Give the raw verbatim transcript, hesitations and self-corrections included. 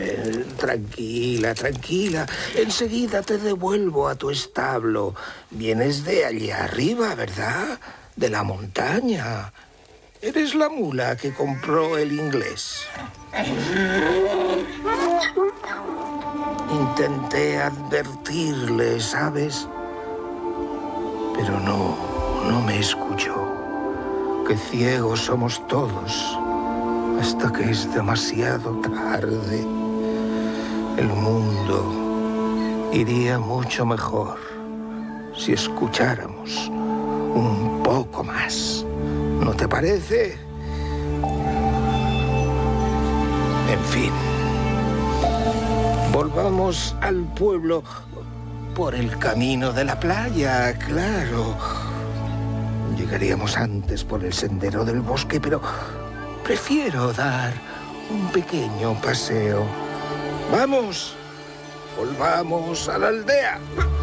Eh, tranquila, tranquila. Enseguida te devuelvo a tu establo. Vienes de allá arriba, ¿verdad? De la montaña. Eres la mula que compró el inglés. Intenté advertirle, ¿sabes? Pero no, no me escuchó. Qué ciegos somos todos, hasta que es demasiado tarde. El mundo iría mucho mejor si escucháramos un poco más. ¿No te parece? En fin, volvamos al pueblo por el camino de la playa, claro. Llegaríamos antes por el sendero del bosque, pero prefiero dar un pequeño paseo. ¡Vamos! ¡Volvamos a la aldea!